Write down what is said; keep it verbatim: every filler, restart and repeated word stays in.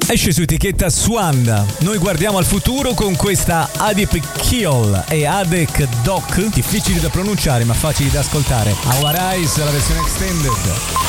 Esce su etichetta Swan. Noi guardiamo al futuro con questa Adip Kill e Adek Doc, difficili da pronunciare ma facili da ascoltare. Our Eyes, la versione extended.